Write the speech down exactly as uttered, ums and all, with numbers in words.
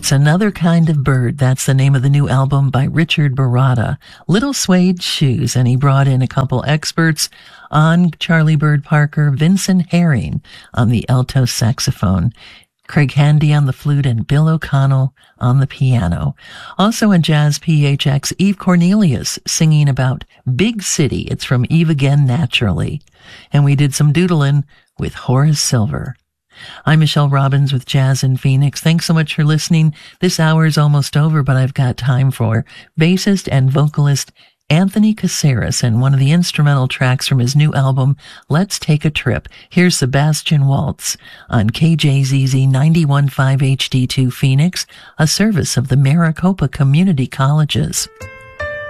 It's Another Kind of Bird. That's the name of the new album by Richard Baratta. Little Suede Shoes, and he brought in a couple experts on Charlie Bird Parker, Vincent Herring on the alto saxophone, Craig Handy on the flute, and Bill O'Connell on the piano. Also in Jazz P H X, Eve Cornelius singing about Big City. It's from Eve Again Naturally. And we did some doodling with Horace Silver. I'm Michelle Robbins with Jazz in Phoenix. Thanks so much for listening. This hour is almost over, but I've got time for bassist and vocalist Anthony Caceres and one of the instrumental tracks from his new album, Let's Take a Trip. Here's Sebastian Waltz on K J Z Z ninety-one point five H D two Phoenix, a service of the Maricopa Community Colleges.